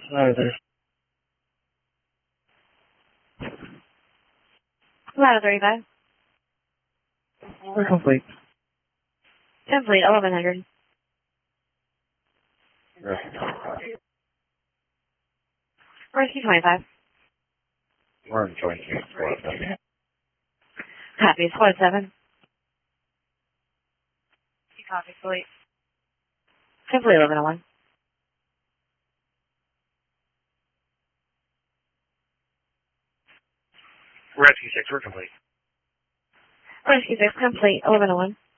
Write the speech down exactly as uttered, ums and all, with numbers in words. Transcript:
Ladder thirty. Ladder thirty-five. We're complete. Complete, eleven hundred. Rescue twenty-five. Rescue twenty-five. We're in joint unit squad seven. Copy, squad seven. Copy, complete. Complete, eleven oh one. Rescue six, we're complete. Rescue six, complete, eleven oh one.